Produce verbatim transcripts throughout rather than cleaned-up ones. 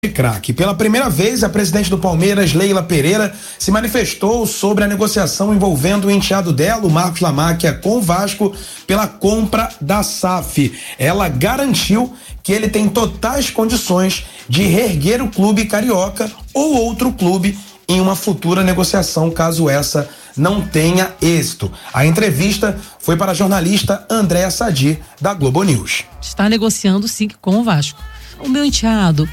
craque. Pela primeira vez, a presidente do Palmeiras, Leila Pereira, se manifestou sobre a negociação envolvendo o enteado dela, o Marcos Lamáquia, com o Vasco pela compra da S A F. Ela garantiu que ele tem totais condições de reerguer o clube carioca ou outro clube em uma futura negociação, caso essa não tenha êxito. A entrevista foi para a jornalista Andréa Sadi, da Globo News. Está negociando sim com o Vasco. O meu enteado,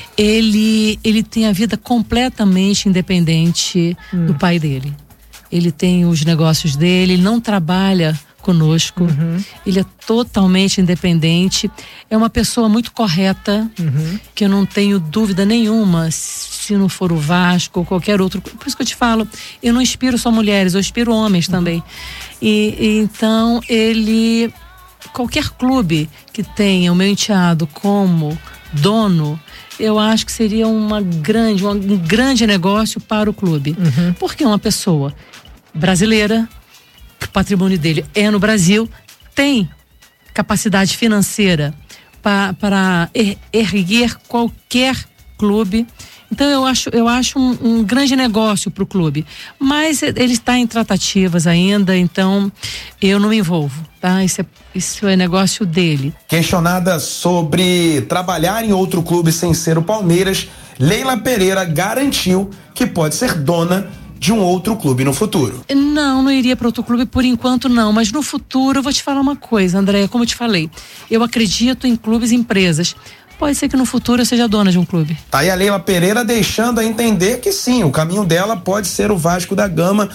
ele, ele tem a vida completamente independente hum. do pai dele. Ele tem os negócios dele, ele não trabalha conosco, uhum. ele é totalmente independente, é uma pessoa muito correta, uhum. que eu não tenho dúvida nenhuma, se não for o Vasco ou qualquer outro, por isso que eu te falo, eu não inspiro só mulheres, eu inspiro homens uhum. também. E, e então ele, qualquer clube que tenha o meu enteado como dono, eu acho que seria uma grande, um grande negócio para o clube. Uhum. Porque é uma pessoa brasileira, o patrimônio dele é no Brasil, tem capacidade financeira pa, para er, erguer qualquer clube. Então eu acho, eu acho um, um grande negócio para o clube, mas ele está em tratativas ainda, então eu não me envolvo, tá? Isso é, isso é negócio dele. Questionada sobre trabalhar em outro clube sem ser o Palmeiras, Leila Pereira garantiu que pode ser dona de um outro clube no futuro. Não, não iria para outro clube por enquanto não, mas no futuro eu vou te falar uma coisa, Andréia, como eu te falei, eu acredito em clubes e empresas. Pode ser que no futuro eu seja dona de um clube. Tá aí a Leila Pereira deixando a entender que sim, o caminho dela pode ser o Vasco da Gama.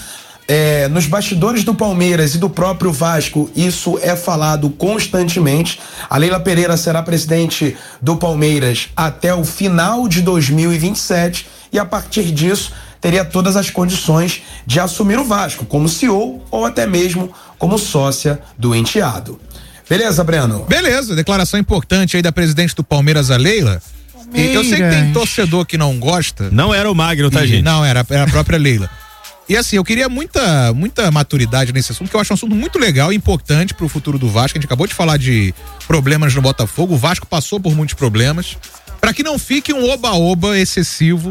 É, nos bastidores do Palmeiras e do próprio Vasco, isso é falado constantemente. A Leila Pereira será presidente do Palmeiras até o final de dois mil e vinte e sete e a partir disso teria todas as condições de assumir o Vasco como C E O ou até mesmo como sócia do enteado. Beleza, Breno? Beleza, declaração importante aí da presidente do Palmeiras, a Leila. E eu sei que tem torcedor que não gosta. Não era o Magno, tá, e, gente? Não, era, era a própria Leila. E assim, eu queria muita, muita maturidade nesse assunto, que eu acho um assunto muito legal e importante pro futuro do Vasco. A gente acabou de falar de problemas no Botafogo, o Vasco passou por muitos problemas. Para que não fique um oba-oba excessivo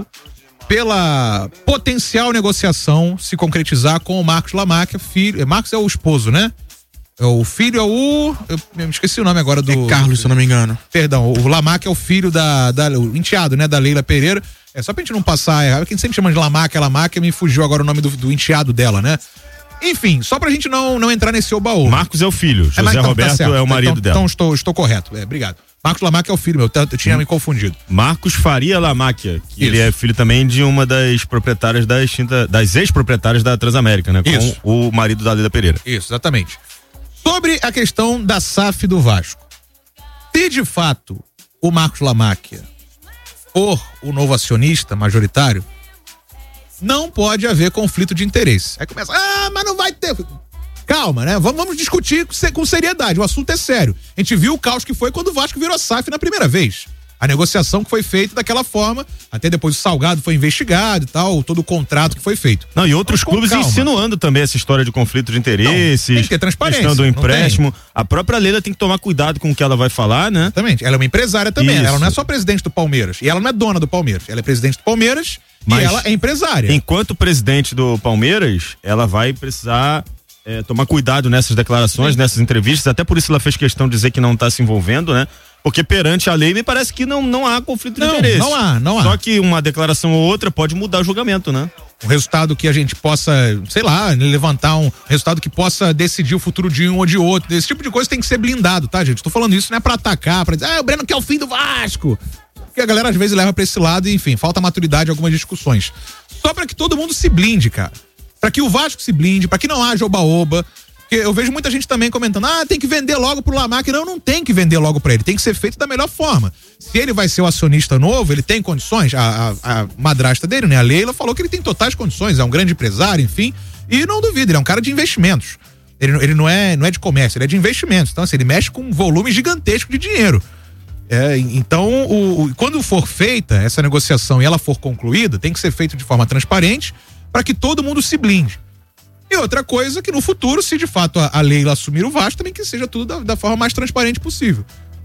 pela potencial negociação se concretizar com o Marcos Lamáquia, filho. Marcos é o esposo, né? O filho é o. Eu, eu esqueci o nome agora do. É Carlos, se eu não me engano. Perdão, o Lamáquia é o filho da. da o enteado, né? Da Leila Pereira. É só pra gente não passar errado. Quem sempre chama de Lamáquia, Lamáquia, me fugiu agora o nome do, do enteado dela, né? Enfim, só pra gente não, não entrar nesse oba-oba. Marcos é o filho, José é, então, Roberto tá é o marido então, dela. Então estou, estou correto, é, obrigado. Marcos Lamáquia é o filho meu, eu, eu tinha hum. me confundido. Marcos Faria Lamáquia, que ele é filho também de uma das proprietárias da extinta, das ex-proprietárias da Transamérica, né? Isso. Com o marido da Leila Pereira. Isso, exatamente. Sobre a questão da S A F do Vasco. Se de fato o Marcos Lamáquia for o novo acionista majoritário, não pode haver conflito de interesse. Aí começa, ah, mas não vai ter. Calma, né? Vamos, vamos discutir com seriedade. O assunto é sério. A gente viu o caos que foi quando o Vasco virou S A F na primeira vez. A negociação que foi feita daquela forma, até depois o Salgado foi investigado e tal, todo o contrato que foi feito. Não, e outros Mas, clubes calma. insinuando também essa história de conflito de interesses. Não, tem que ter transparência. Questão do empréstimo. A própria Leila tem que tomar cuidado com o que ela vai falar, né? Exatamente. Ela é uma empresária também. Isso. Ela não é só presidente do Palmeiras. E ela não é dona do Palmeiras. Ela é presidente do Palmeiras Mas, e ela é empresária. Enquanto presidente do Palmeiras, ela vai precisar é, tomar cuidado nessas declarações, Sim. nessas entrevistas. Até por isso ela fez questão de dizer que não está se envolvendo, né? Porque perante a lei me parece que não, não há conflito não, de interesse. Não há, não há. Só que uma declaração ou outra pode mudar o julgamento, né? Um resultado que a gente possa, sei lá, levantar um resultado que possa decidir o futuro de um ou de outro. Esse tipo de coisa tem que ser blindado, tá, gente? Tô falando isso não é pra atacar, pra dizer, ah, o Breno quer o fim do Vasco. Porque a galera às vezes leva pra esse lado e, enfim, falta maturidade em algumas discussões. Só pra que todo mundo se blinde, cara. Pra que o Vasco se blinde, pra que não haja oba-oba. Porque eu vejo muita gente também comentando, ah, tem que vender logo pro Lamáquia. Não, não tem que vender logo pra ele, tem que ser feito da melhor forma. Se ele vai ser o acionista novo, ele tem condições, a, a, a madrasta dele, né, a Leila, falou que ele tem totais condições, é um grande empresário, enfim, e não duvido, ele é um cara de investimentos. Ele, ele não, é, não é de comércio, ele é de investimentos, então assim, ele mexe com um volume gigantesco de dinheiro. É, então, o, o, quando for feita essa negociação e ela for concluída, tem que ser feito de forma transparente para que todo mundo se blinde. E outra coisa que no futuro, se de fato a, a Leila assumir o Vasco, também que seja tudo da, da forma mais transparente possível.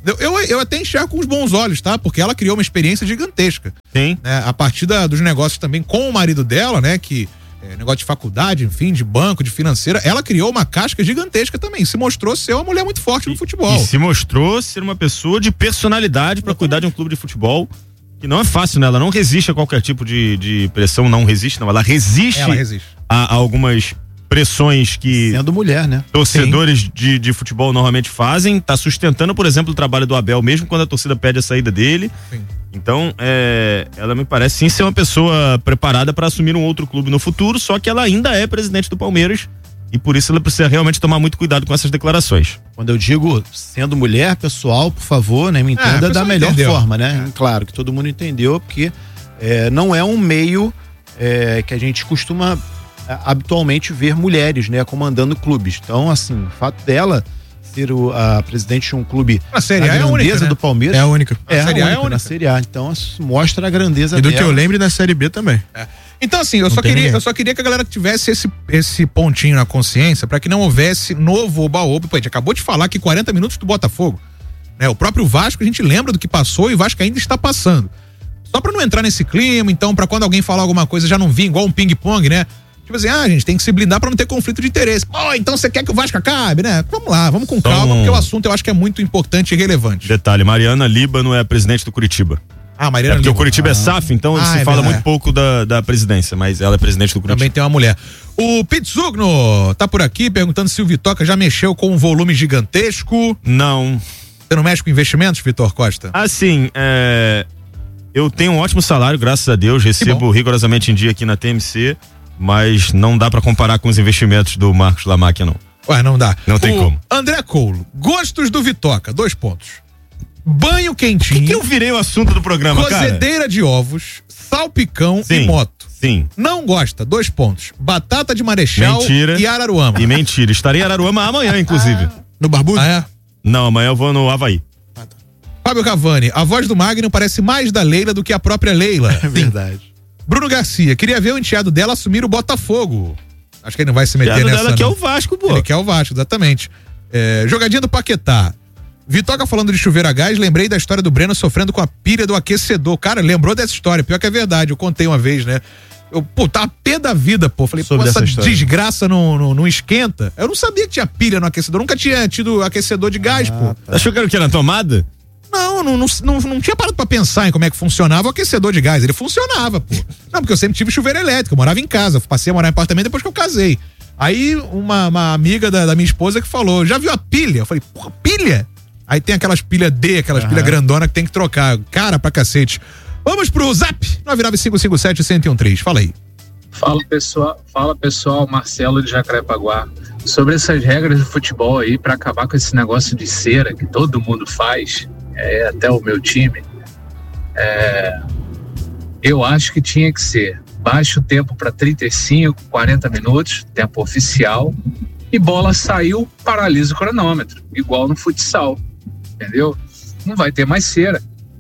Eu, eu, eu até enxergo com os bons olhos, tá? Porque ela criou uma experiência gigantesca. Sim. Né? A partir da, dos negócios também com o marido dela, né? Que é, negócio de faculdade, enfim, de banco, de financeira, ela criou uma casca gigantesca também. Se mostrou ser uma mulher muito forte no futebol. E se mostrou ser uma pessoa de personalidade para cuidar de um clube de futebol. Que não é fácil, né? Ela não resiste a qualquer tipo de, de pressão, não resiste, não. Ela resiste, ela resiste. A, a algumas pressões que sendo mulher, né? Torcedores de, de futebol normalmente fazem. Tá sustentando, por exemplo, o trabalho do Abel, mesmo quando a torcida pede a saída dele. Sim. Então, é, ela me parece sim ser uma pessoa preparada para assumir um outro clube no futuro, só que ela ainda é presidente do Palmeiras. E por isso ela precisa realmente tomar muito cuidado com essas declarações. Quando eu digo sendo mulher, pessoal, por favor, né, me entenda é, da melhor entendeu. forma, né? É. Claro que todo mundo entendeu, porque é, não é um meio é, que a gente costuma é, habitualmente ver mulheres, né, comandando clubes. Então, assim, o fato dela ser o, a presidente de um clube, a Série A a grandeza é a única, né? do Palmeiras. É a única. É a, a Série A é a única. Na Série A. Então, mostra a grandeza e do dela. que eu lembro da Série B também. É. Então, assim, eu só, queria, eu só queria que a galera tivesse esse, esse pontinho na consciência para que não houvesse novo oba-oba. Pô, a gente acabou de falar que quarenta minutos do Botafogo, né? O próprio Vasco, a gente lembra do que passou e o Vasco ainda está passando. Só para não entrar nesse clima, então, para quando alguém falar alguma coisa já não vir igual um ping-pong, né? Tipo assim, ah, a gente tem que se blindar para não ter conflito de interesse. Pô, então você quer que o Vasco acabe, né? Vamos lá, vamos com calma, um... porque o assunto eu acho que é muito importante e relevante. Detalhe, Mariana Líbano é a presidente do Curitiba. Ah, Mariana é porque Líbano. o Curitiba ah. é S A F, então ah, se é fala verdade. muito pouco da, da presidência, mas ela é presidente do Curitiba. Também tem uma mulher. O Pizzugno tá por aqui perguntando se o Vitoca já mexeu com um volume gigantesco. Não. Você não mexe com investimentos, Vitor Costa? Assim, é... eu tenho um ótimo salário, graças a Deus, recebo rigorosamente em dia aqui na T M C, mas não dá pra comparar com os investimentos do Marcos Lamáquia, não. Ué, não dá. Não tem o como. André Coulo, gostos do Vitoca, dois pontos. Banho quentinho. Por que, que eu virei o assunto do programa, cara? Cozedeira de ovos, salpicão sim, e moto. Sim. Não gosta, dois pontos. Batata de Marechal mentira. E Araruama. E mentira. Estarei em Araruama amanhã, inclusive. Ah. No Barbudo? Ah, é? Não, amanhã eu vou no Havaí. Ah, tá. Fábio Cavani, a voz do Magno parece mais da Leila do que a própria Leila. É verdade. Bruno Garcia, queria ver o enteado dela assumir o Botafogo. Acho que ele não vai se meter enteado nessa. Dela que não. é o Vasco, pô. Ele quer o Vasco, exatamente. É, jogadinha do Paquetá. Vitoca falando de chuveiro a gás, lembrei da história do Breno sofrendo com a pilha do aquecedor. Cara, lembrou dessa história, pior que é verdade, eu contei uma vez, né? Eu, pô, tá a pé da vida, pô. Falei, pô, essa desgraça não, não, não esquenta. Eu não sabia que tinha pilha no aquecedor, nunca tinha tido aquecedor de gás, ah, pô. Tá. Achou que era o que? Na tomada? Não, não, não, não, não tinha parado pra pensar em como é que funcionava o aquecedor de gás. Ele funcionava, pô. Não, porque eu sempre tive chuveiro elétrico, eu morava em casa, passei a morar em apartamento depois que eu casei. Aí uma, uma amiga da, da minha esposa que falou, já viu a pilha? Eu falei, porra, pilha? Aí tem aquelas pilhas D, aquelas uhum. pilhas grandona que tem que trocar. Cara pra cacete. Vamos pro Zap nove nove cinco cinco sete, zero um três. Fala aí. Fala pessoal, fala pessoal, Marcelo de Jacarepaguá. Sobre essas regras do futebol aí, pra acabar com esse negócio de cera que todo mundo faz, é, até o meu time, é, eu acho que tinha que ser baixo o tempo para trinta e cinco, quarenta minutos, tempo oficial, e bola saiu, paralisa o cronômetro, igual no futsal. Entendeu? Não vai ter mais cera.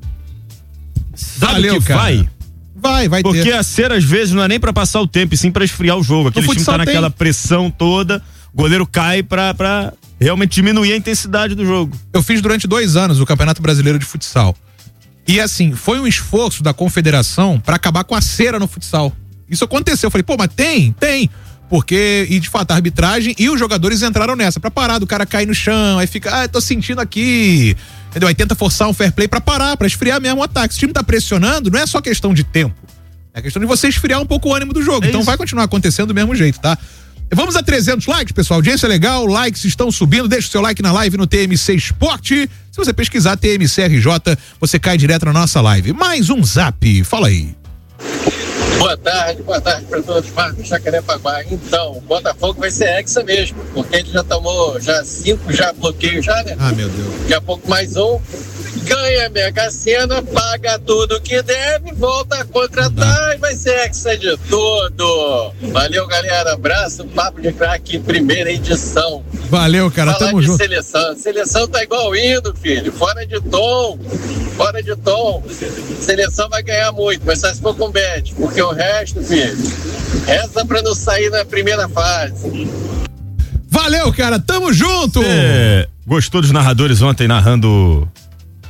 Sabe Valeu, que cara. vai? Vai, vai Porque ter. Porque a cera às vezes não é nem pra passar o tempo, e sim pra esfriar o jogo. Aquele time tá naquela tem. pressão toda, o goleiro cai pra, pra realmente diminuir a intensidade do jogo. Eu fiz durante dois anos o Campeonato Brasileiro de Futsal. E assim, foi um esforço da confederação pra acabar com a cera no futsal. Isso aconteceu. Eu falei, pô, mas tem? Tem. Porque, e de fato, a arbitragem e os jogadores entraram nessa, pra parar do cara cair no chão, aí fica, ah, tô sentindo aqui, entendeu? Aí tenta forçar um fair play pra parar, pra esfriar mesmo o ataque. Se o time tá pressionando, não é só questão de tempo, é questão de você esfriar um pouco o ânimo do jogo. É então isso. Vai continuar acontecendo do mesmo jeito, tá? Vamos a trezentos likes, pessoal, audiência legal, likes estão subindo, deixa o seu like na live no T M C Esporte. Se você pesquisar T M C R J, você cai direto na nossa live. Mais um Zap, fala aí. Boa tarde, boa tarde para todos, Marcos Jacarepaguá. Então, o Botafogo vai ser hexa mesmo, porque ele já tomou já cinco já bloqueios já, né? Ah, meu Deus. Daqui a pouco mais um. Ganha a Mega Sena, paga tudo que deve, volta a contratar e vai ser hexa de tudo. Valeu, galera. Abraço, Papo de Craque, primeira edição. Valeu, cara. Falar Tamo de junto. Seleção. Seleção tá igual indo, filho. Fora de tom. Fora de tom. Seleção vai ganhar muito, mas só se for com bet. Porque o resto, filho, reza pra não sair na primeira fase. Valeu, cara. Tamo junto. Você gostou dos narradores ontem narrando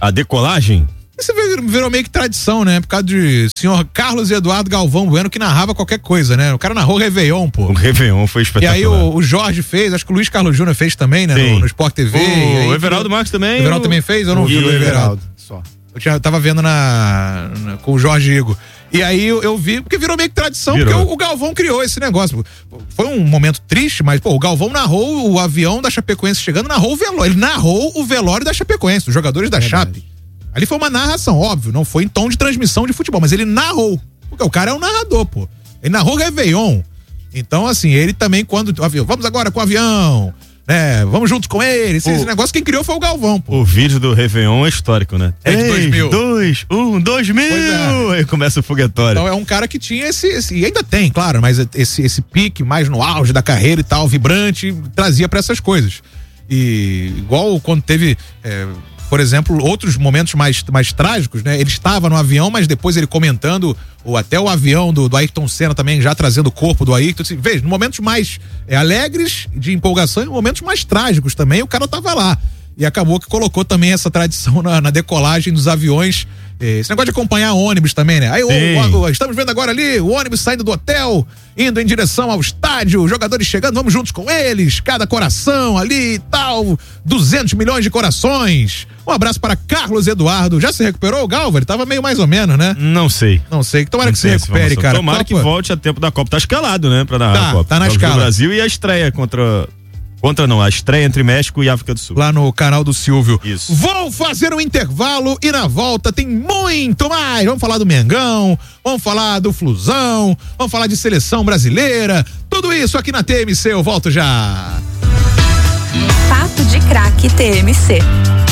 A decolagem? Isso virou meio que tradição, né? Por causa de senhor Carlos Eduardo Galvão Bueno, que narrava qualquer coisa, né? O cara narrou Réveillon, pô. O Réveillon foi espetacular. E aí o, o Jorge fez, acho que o Luiz Carlos Júnior fez também, né? No, no Sport T V. O, o Everaldo Marques também. O Everaldo também fez? Eu não vi o Everaldo. Everaldo. Só. Eu, tinha, eu tava vendo na, na, com o Jorge Igor. E aí eu, eu vi, porque virou meio que tradição, virou. Porque o, o Galvão criou esse negócio. Foi um momento triste, mas, pô, o Galvão narrou o avião da Chapecoense chegando, narrou o velório. Ele narrou o velório da Chapecoense, dos jogadores da é Chape. Ali foi uma narração, óbvio, não foi em tom de transmissão de futebol, mas ele narrou. Porque o cara é um narrador, pô. Ele narrou Réveillon. Então, assim, ele também, quando o avião, vamos agora com o avião, né? Vamos juntos com ele. Esse, o, esse negócio quem criou foi o Galvão, pô. O vídeo do Réveillon é histórico, né? É de dois mil. dois, um, dois mil. É. Aí começa o foguetório. Então é um cara que tinha esse, esse, e ainda tem, claro, mas esse, esse pique mais no auge da carreira e tal, vibrante, trazia pra essas coisas. E igual quando teve, é, por exemplo, outros momentos mais, mais trágicos, né? Ele estava no avião, mas depois ele comentando, ou até o avião do, do Ayrton Senna também, já trazendo o corpo do Ayrton. Assim, veja, momentos mais é, alegres, de empolgação, e momentos mais trágicos também, o cara tava lá. E acabou que colocou também essa tradição na, na decolagem dos aviões. Esse negócio de acompanhar ônibus também, né? Aí o, o, o, estamos vendo agora ali o ônibus saindo do hotel, indo em direção ao estádio, jogadores chegando, vamos juntos com eles, cada coração ali e tal, duzentos milhões de corações. Um abraço para Carlos Eduardo. Já se recuperou o Galva? Ele tava meio mais ou menos, né? Não sei. Não sei. Tomara Não que se recupere, cara. Tomara Copa... que volte a tempo da Copa. Tá escalado, né? Pra narrar tá, a Copa. Tá na Jogos escala. do Brasil e a estreia contra... Contra não, a estreia entre México e África do Sul. Lá no canal do Silvio. Isso. Vou fazer um intervalo e na volta tem muito mais. Vamos falar do Mengão, vamos falar do Flusão, vamos falar de seleção brasileira. Tudo isso aqui na T M C, eu volto já. Papo de Craque T M C.